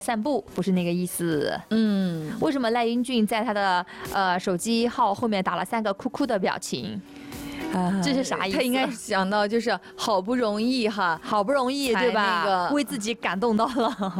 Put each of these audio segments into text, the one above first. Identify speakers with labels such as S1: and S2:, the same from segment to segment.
S1: 散步，不是那个意思。为什么赖英俊在他的手机号后面打了3个哭哭的表情？这是啥意思？
S2: 他应该想到就是好不容易哈，
S1: 好不容易对吧？为自己感动到了。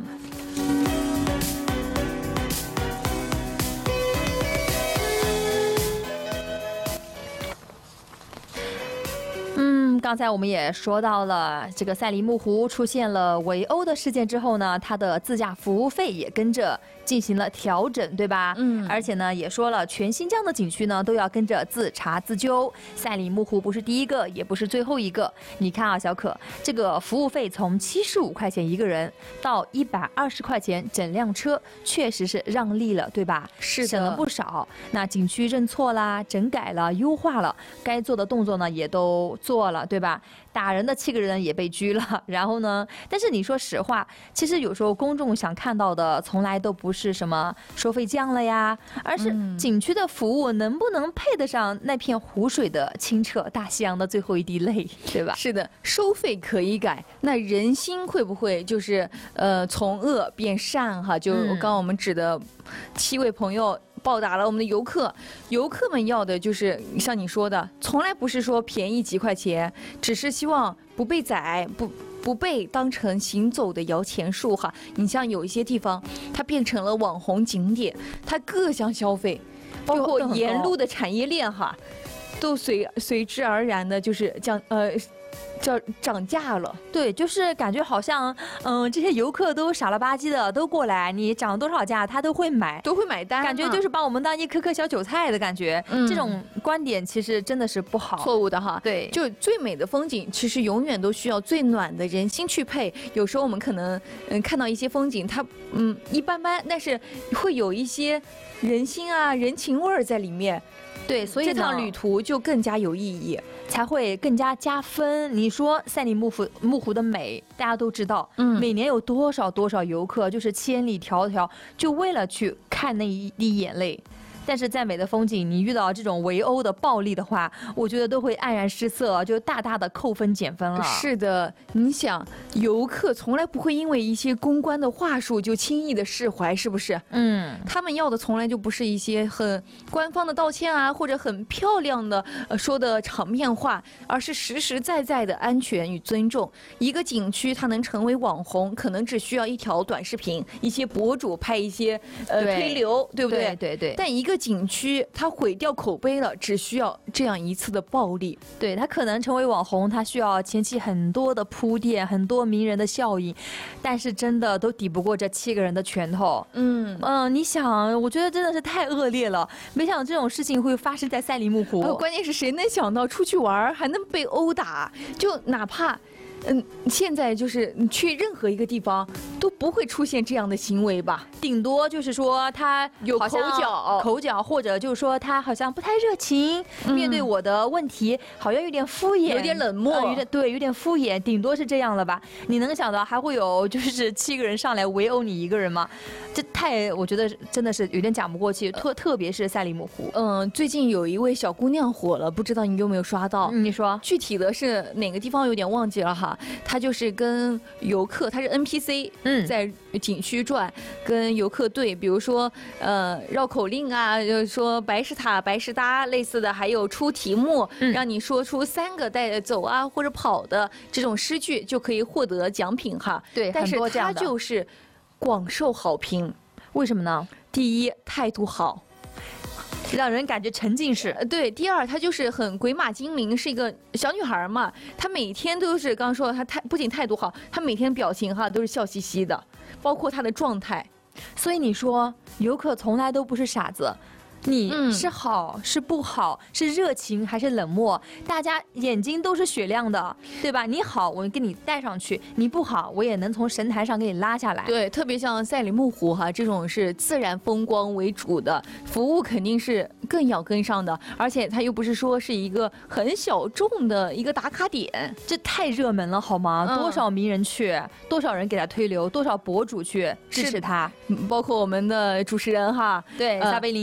S1: 刚才我们也说到了，这个赛里木湖出现了围殴的事件之后呢，它的自驾服务费也跟着进行了调整，对吧？而且呢，也说了全新疆的景区呢都要跟着自查自纠。赛里木湖不是第一个，也不是最后一个。你看啊，小可，这个服务费从75块钱一个人到120块钱整辆车，确实是让利了，对吧？
S2: 是的，
S1: 省了不少。那景区认错啦，整改了，优化了，该做的动作呢也都做了，对吧？打人的7个人也被拘了，然后呢？但是你说实话，其实有时候公众想看到的，从来都不是什么收费降了呀，而是景区的服务能不能配得上那片湖水的清澈，大西洋的最后一滴泪，对吧？
S2: 是的，收费可以改，那人心会不会就是从恶变善哈？就刚刚我们指的7位朋友。报答了我们的游客，游客们要的就是像你说的，从来不是说便宜几块钱，只是希望不被宰，不被当成行走的摇钱树哈。你像有一些地方，它变成了网红景点，它各项消费，包括沿路的产业链哈，都随之而然的就是涨价了。
S1: 对，就是感觉好像这些游客都傻了吧唧的都过来，你涨多少价他都会买单，感觉就是把我们当一颗小韭菜的感觉。这种观点其实真的是不好，
S2: 错误的哈。
S1: 对，
S2: 就最美的风景其实永远都需要最暖的人心去配。有时候我们可能看到一些风景它一般般，但是会有一些人心啊人情味儿在里面。
S1: 对，所以
S2: 这趟旅途就更加有意义，
S1: 才会更加加分。你说赛里木湖的美，大家都知道，每年有多少游客，就是千里迢迢就为了去看那一滴眼泪。但是再美的风景，你遇到这种围殴的暴力的话，我觉得都会黯然失色，就大大的扣分减分了。
S2: 是的，你想，游客从来不会因为一些公关的话术就轻易的释怀，是不是？他们要的从来就不是一些很官方的道歉啊，或者很漂亮的说的场面话，而是实实在在的安全与尊重。一个景区它能成为网红，可能只需要一条短视频，一些博主拍一些推流，对不对？
S1: 对。
S2: 但一个景区它毁掉口碑了，只需要这样一次的暴力。
S1: 对，它可能成为网红，它需要前期很多的铺垫，很多名人的效应，但是真的都抵不过这7个人的拳头。你想，我觉得真的是太恶劣了，没想到这种事情会发生在赛里木湖。
S2: 关键是谁能想到出去玩还能被殴打？就哪怕现在就是你去任何一个地方都不会出现这样的行为吧？
S1: 顶多就是说他
S2: 有口角，
S1: 或者就是说他好像不太热情，面对我的问题好像有点敷衍，
S2: 有点冷漠，
S1: 有点敷衍，顶多是这样了吧？你能想到还会有就是7个人上来围殴你一个人吗？这我觉得真的是有点讲不过去，特别是赛里木湖。
S2: 最近有一位小姑娘火了，不知道你有没有刷到？
S1: 你说
S2: 具体的是哪个地方有点忘记了哈。她就是跟游客，她是 NPC，在景区转，跟游客对，比如说绕口令啊，就是说白石塔、白石搭类似的，还有出题目，让你说出3个带走啊或者跑的这种诗句，就可以获得奖品哈。
S1: 对，
S2: 但是她就是广受好评，
S1: 为什么呢？
S2: 第一，态度好。
S1: 让人感觉沉浸式。
S2: 对，第二，她就是很鬼马精灵，是一个小女孩嘛，她每天都是刚说她不仅态度好，她每天表情哈都是笑嘻嘻的，包括她的状态。
S1: 所以你说游客从来都不是傻子。你是好是不好，是热情还是冷漠，大家眼睛都是雪亮的，对吧？你好，我给你带上去；你不好，我也能从神台上给你拉下来。
S2: 对，特别像赛里木湖哈这种是自然风光为主的，服务肯定是更要跟上的，而且它又不是说是一个很小众的一个打卡点，
S1: 这太热门了好吗？多少名人去，多少人给他推流，多少博主去支持他，
S2: 包括我们的主持人哈，
S1: 对，撒贝林，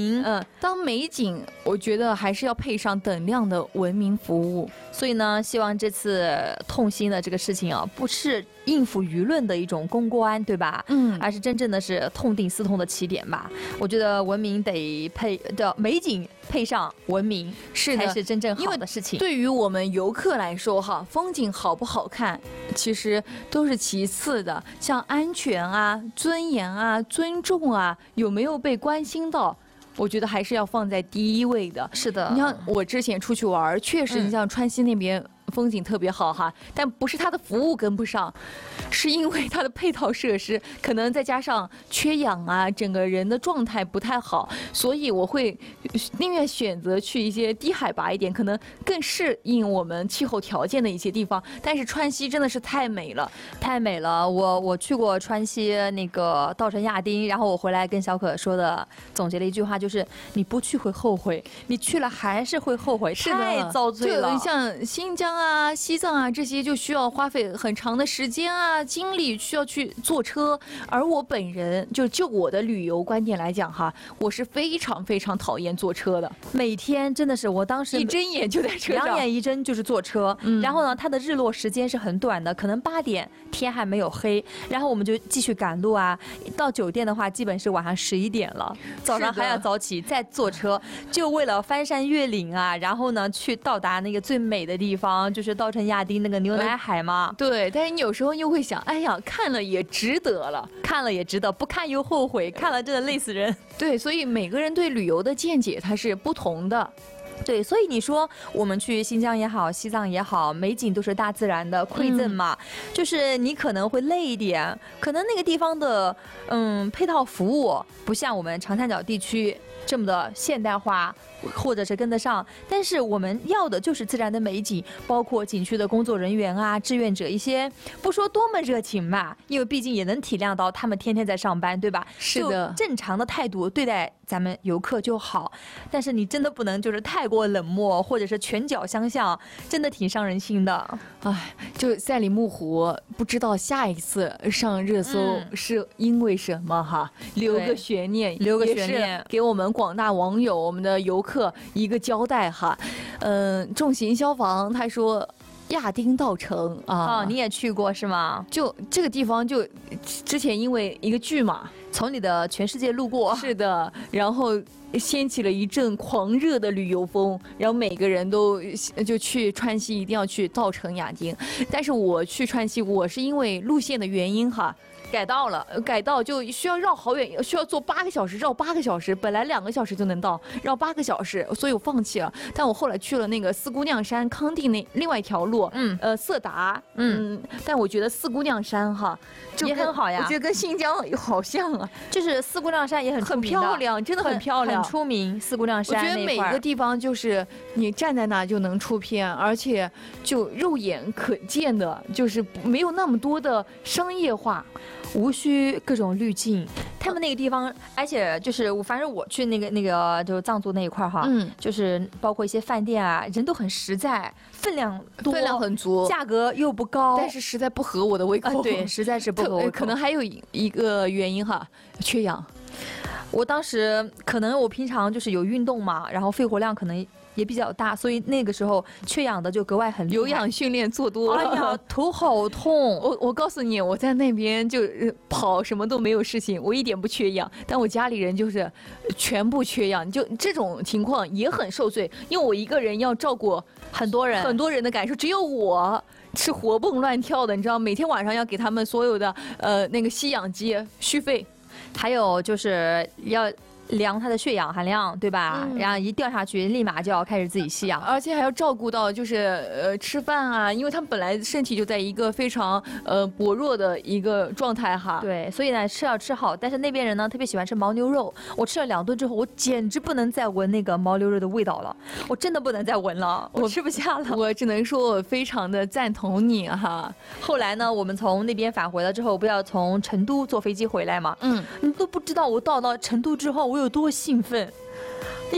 S2: 当美景，我觉得还是要配上等量的文明服务。
S1: 所以呢，希望这次痛心的这个事情啊，不是应付舆论的一种公关，对吧？而是真正的是痛定思痛的起点吧。我觉得文明得配的美景配上文明，才是真正好的事情。
S2: 对于我们游客来说，哈，风景好不好看，其实都是其次的。像安全啊、尊严啊、尊重啊，有没有被关心到？我觉得还是要放在第一位的。
S1: 是的，
S2: 你像我之前出去玩，确实你像川西那边风景特别好哈，但不是它的服务跟不上，是因为它的配套设施可能再加上缺氧啊，整个人的状态不太好，所以我会宁愿选择去一些低海拔一点，可能更适应我们气候条件的一些地方。但是川西真的是太美了，
S1: 太美了！我去过川西那个稻城亚丁，然后我回来跟小可说的，总结了一句话，就是你不去会后悔，你去了还是会后悔，太遭罪了。
S2: 就像新疆啊、西藏啊这些，就需要花费很长的时间啊、精力，需要去坐车。而我本人就我的旅游观点来讲哈，我是非常非常讨厌坐车的。
S1: 每天真的是，我当时
S2: 一睁眼就在车上，
S1: 两眼一睁就是坐车。然后呢，它的日落时间是很短的，可能8点天还没有黑，然后我们就继续赶路啊。到酒店的话，基本是晚上11点了，早上还要早起再坐车，就为了翻山越岭啊，然后呢去到达那个最美的地方，就是稻城亚丁那个牛奶海嘛。
S2: 对，但是你有时候又会想，哎呀，看了也值得了，
S1: 看了也值得，不看又后悔，看了真的累死人。
S2: 对，所以每个人对旅游的见解它是不同的。
S1: 对，所以你说我们去新疆也好，西藏也好，美景都是大自然的馈赠嘛，就是你可能会累一点，可能那个地方的配套服务不像我们长三角地区这么的现代化，或者是跟得上，但是我们要的就是自然的美景，包括景区的工作人员啊、志愿者一些，不说多么热情吧，因为毕竟也能体谅到他们天天在上班，对吧？
S2: 是的，
S1: 正常的态度对待咱们游客就好，但是你真的不能就是太过冷漠，或者是拳脚相向，真的挺伤人心的。
S2: 哎，就赛里木湖，不知道下一次上热搜是因为什么哈？留个悬念，
S1: 留个悬念，
S2: 给我们广大网友、我们的游客一个交代哈。重型消防他说。亚丁稻城啊，
S1: 你也去过是吗？
S2: 就这个地方，就之前因为一个剧嘛，
S1: 从你的全世界路过，
S2: 是的，然后掀起了一阵狂热的旅游风，然后每个人都就去川西，一定要去稻城亚丁。但是我去川西，我是因为路线的原因哈。改道就需要绕好远，需要坐8个小时，绕8个小时，本来2个小时就能到，绕8个小时，所以我放弃了。但我后来去了那个四姑娘山康定那另外一条路，色达，但我觉得四姑娘山哈
S1: 也很好呀，
S2: 我觉得跟新疆好像啊，
S1: 就是四姑娘山也很
S2: 漂亮，真的很漂亮，
S1: 很出名。四姑娘山，
S2: 我觉得每个地方就是你站在那就能出片，而且就肉眼可见的，就是没有那么多的商业化。
S1: 无需各种滤镜，他们那个地方，而且就是反正我去那个就藏族那一块哈，就是包括一些饭店啊，人都很实在，分量
S2: 很足，
S1: 价格又不高，
S2: 但是实在不合我的胃口。
S1: 对，实在是不合胃口。
S2: 可能还有一个原因哈，缺氧。
S1: 我当时可能我平常就是有运动嘛，然后肺活量可能也比较大，所以那个时候缺氧的就格外很厉害。
S2: 有氧训练做多了，
S1: 哎呀，头好痛！
S2: 我告诉你，我在那边就跑什么都没有事情，我一点不缺氧。但我家里人就是全部缺氧，就这种情况也很受罪，因为我一个人要照顾很多人的感受，只有我是活蹦乱跳的，你知道，每天晚上要给他们所有的那个吸氧机续费，
S1: 还有就是要量他的血氧含量，对吧？然后一掉下去，立马就要开始自己吸氧，
S2: 而且还要照顾到就是吃饭啊，因为他们本来身体就在一个非常薄弱的一个状态哈。
S1: 对，所以呢吃要吃好，但是那边人呢特别喜欢吃牦牛肉，我吃了2顿之后，我简直不能再闻那个牦牛肉的味道了，我真的不能再闻了，我吃不下了。
S2: 我只能说我非常的赞同你哈。
S1: 后来呢，我们从那边返回了之后，不要从成都坐飞机回来嘛？你都不知道我到成都之后我有多兴奋，因为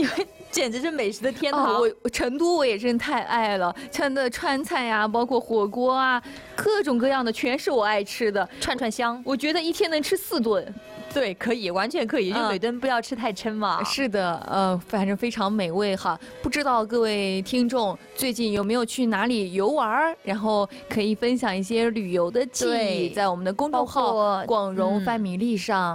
S1: 简直是美食的天堂。
S2: 我成都我也真太爱了，像的川菜呀，包括火锅啊，各种各样的全是我爱吃的，
S1: 串串香，
S2: 我觉得一天能吃4顿。
S1: 对，可以，完全可以，就每顿不要吃太撑嘛。
S2: 是的，反正非常美味哈。不知道各位听众最近有没有去哪里游玩，然后可以分享一些旅游的记忆，在我们的公众号“广荣 Family” 上。